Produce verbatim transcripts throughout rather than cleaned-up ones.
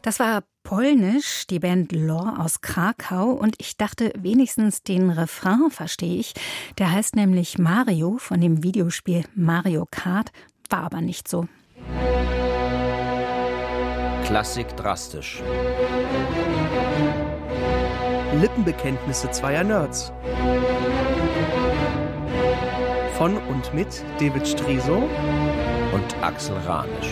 Das war polnisch, die Band Lore aus Krakau, und ich dachte, wenigstens den Refrain verstehe ich. Der heißt nämlich Mario von dem Videospiel Mario Kart, war aber nicht so. Klassik drastisch. Lippenbekenntnisse zweier Nerds. Von und mit David Striso und Axel Ranisch.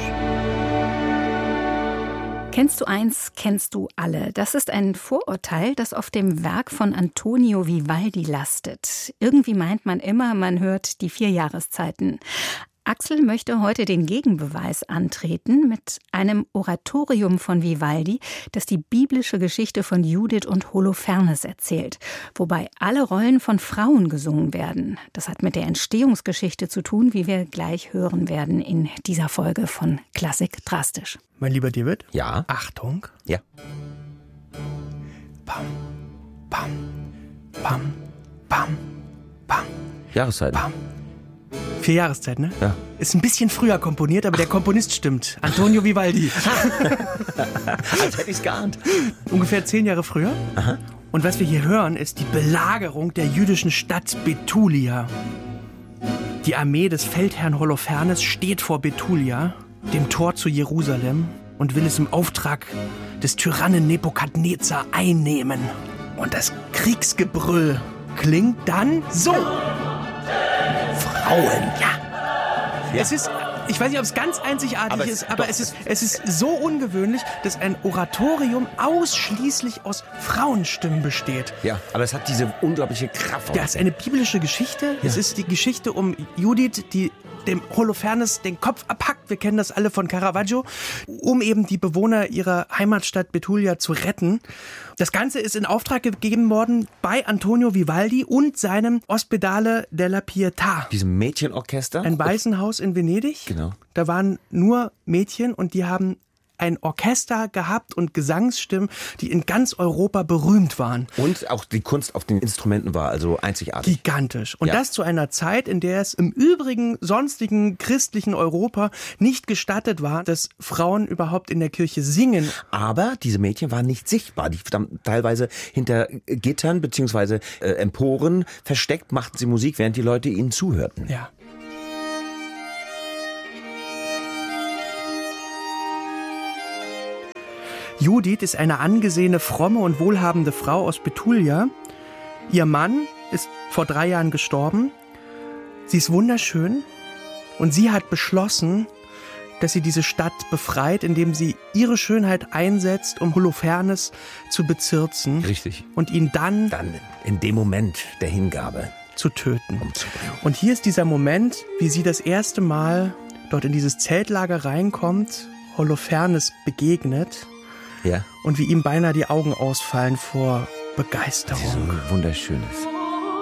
Kennst du eins, kennst du alle. Das ist ein Vorurteil, das auf dem Werk von Antonio Vivaldi lastet. Irgendwie meint man immer, man hört die vier Jahreszeiten. Axel möchte heute den Gegenbeweis antreten mit einem Oratorium von Vivaldi, das die biblische Geschichte von Judith und Holofernes erzählt, wobei alle Rollen von Frauen gesungen werden. Das hat mit der Entstehungsgeschichte zu tun, wie wir gleich hören werden in dieser Folge von Klassik drastisch. Mein lieber David? Ja? Achtung. Ja. Bam, bam, bam, bam, bam. Jahreszeiten. Bam. Vier Jahreszeiten, ne? Ja. Ist ein bisschen früher komponiert, aber der Komponist stimmt. Antonio Vivaldi. Als hätte ich es geahnt. Ungefähr zehn Jahre früher. Aha. Und was wir hier hören, ist die Belagerung der jüdischen Stadt Betulia. Die Armee des Feldherrn Holofernes steht vor Betulia, dem Tor zu Jerusalem, und will es im Auftrag des Tyrannen Nebukadnezar einnehmen. Und das Kriegsgebrüll klingt dann so. Frauen, ja. ja. Es ist, ich weiß nicht, ob es ganz einzigartig aber ist, aber es ist, es ist so ungewöhnlich, dass ein Oratorium ausschließlich aus Frauenstimmen besteht. Ja, aber es hat diese unglaubliche Kraft. Ja, es ist eine biblische Geschichte. Ja. Es ist die Geschichte um Judith, die dem Holofernes den Kopf abhackt. Wir kennen das alle von Caravaggio, um eben die Bewohner ihrer Heimatstadt Betulia zu retten. Das Ganze ist in Auftrag gegeben worden bei Antonio Vivaldi und seinem Ospedale della Pietà. Diesem Mädchenorchester. Ein Waisenhaus in Venedig. Genau. Da waren nur Mädchen und die haben ein Orchester gehabt und Gesangsstimmen, die in ganz Europa berühmt waren. Und auch die Kunst auf den Instrumenten war also einzigartig. Gigantisch. Und ja. das zu einer Zeit, in der es im übrigen sonstigen christlichen Europa nicht gestattet war, dass Frauen überhaupt in der Kirche singen. Aber diese Mädchen waren nicht sichtbar. Die standen teilweise hinter Gittern bzw. Äh, Emporen versteckt, machten sie Musik, während die Leute ihnen zuhörten. Ja. Judith ist eine angesehene, fromme und wohlhabende Frau aus Betulia. Ihr Mann ist vor drei Jahren gestorben. Sie ist wunderschön und sie hat beschlossen, dass sie diese Stadt befreit, indem sie ihre Schönheit einsetzt, um Holofernes zu bezirzen. Richtig. Und ihn dann, dann in dem Moment der Hingabe zu töten. Umzubringen. Und hier ist dieser Moment, wie sie das erste Mal dort in dieses Zeltlager reinkommt, Holofernes begegnet. Ja. Und wie ihm beinahe die Augen ausfallen vor Begeisterung. Das ist so wunderschönes.